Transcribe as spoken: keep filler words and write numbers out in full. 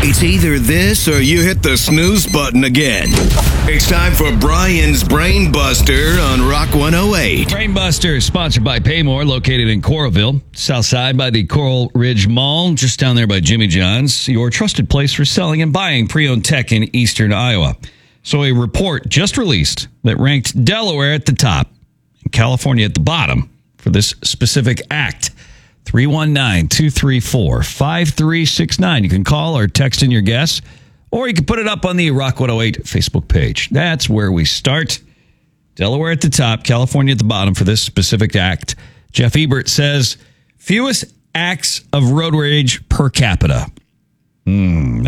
It's either this or you hit the snooze button again. It's time for Brian's Brain Buster on Rock one oh eight. Brain Buster is sponsored by Paymore, located in Coralville, south side by the Coral Ridge Mall, just down there by Jimmy John's, your trusted place for selling and buying pre-owned tech in eastern Iowa. So a report just released that ranked Delaware at the top and California at the bottom for this specific act. three one nine, two three four, five three six nine. You can call or text in your guess, or you can put it up on the Rock one oh eight Facebook page. That's where we start. Delaware at the top, California at the bottom for this specific act. Jeff Ebert says, fewest acts of road rage per capita. Hmm.